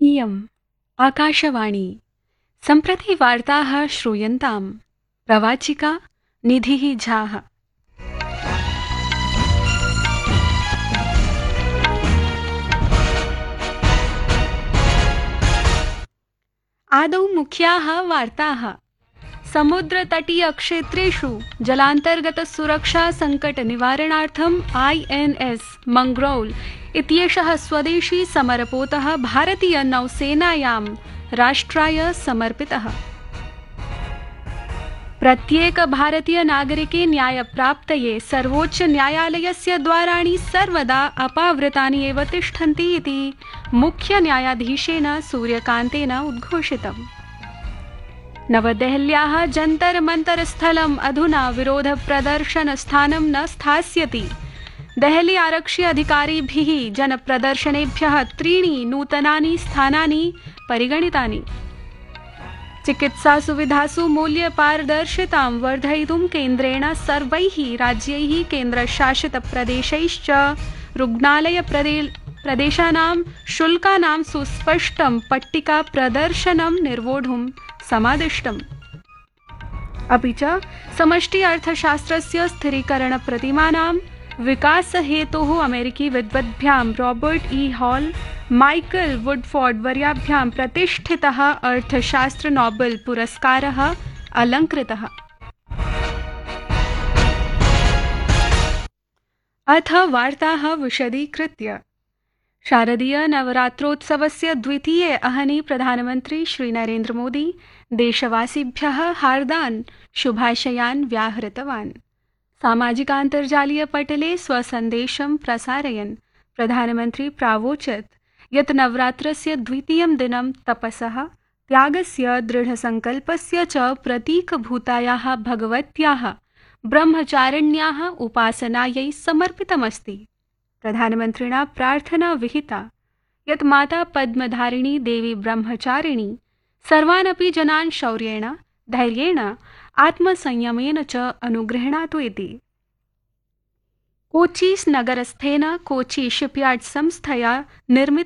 इयम् आकाशवाणी सम्प्रति वार्ताः श्रूयन्ताम् प्रवाचिका निधिः झाः। आदौ मुख्याः वार्ताः। समुद्रतटीयक्षेत्रेषु जलान्तर्गतसुरक्षासङ्कटनिवारणार्थम् INS मंग्रौल् इत्येषः स्वदेशी समरपोतः भारतीयनौसेनायां राष्ट्राय समर्पितः। प्रत्येकभारतीयनागरिके न्यायप्राप्तये सर्वोच्चन्यायालयस्य द्वाराणि सर्वदा अपावृतानि एव तिष्ठन्ति इति मुख्यन्यायाधीशेन सूर्यकान्तेन उद्घोषितम्। नवदेहल्याः जन्तर मन्तर स्थलम् अधुना विरोधप्रदर्शनस्थानं न स्थास्यति। देहली आरक्षि अधिकारिभिः जनप्रदर्शनेभ्यः 3 नूतनानि स्थानानि परिगणितानि। चिकित्सासुविधासु मूल्यपारदर्शितां वर्धयितुं केन्द्रेण सर्वैः राज्यैः केन्द्रशासितप्रदेशैश्च रुग्णालयप्रदेशानां शुल्कानां सुस्पष्टं पट्टिका प्रदर्शनं निर्वोढुं समादिष्टम्। अपि च समष्टि अर्थशास्त्रस्य स्थिरीकरणप्रतिमानां विकासहेतोः अमेरिकी विद्वद्भ्यां रॉबर्ट E. हॉल, माइकल वुडफॉर्ड वर्याभ्यां प्रतिष्ठितः अर्थशास्त्र नोबेल पुरस्कारः अलङ्कृतः। अथ वार्ताः विशदीकृत्य। शारदीय नवरात्रोत्सवस्य द्वितीये अहनि प्रधानमन्त्री श्री नरेन्द्र मोदी देशवासिभ्यः हार्दान् शुभाशयान् व्याहृतवान्। सामाजिकान्तर्जालीयपटले स्वसन्देशं प्रसारयन् प्रधानमन्त्री प्रावोचत् यत् नवरात्रस्य द्वितीयं दिनं तपसः, त्यागस्य, दृढसङ्कल्पस्य च प्रतीकभूतायाः भगवत्याः ब्रह्मचारिण्याः उपासनायै समर्पितमस्ति। प्रधानमन्त्रिणा प्रार्थना विहिता यत् माता पद्मधारिणी देवी ब्रह्मचारिणी सर्वानपि जनान् शौर्येण, धैर्येण, आत्मसंयमेन च अनुगृह्णातु इति। कोचीस् नगरस्थेन कोची शिपयार्ड संस्थया निर्मित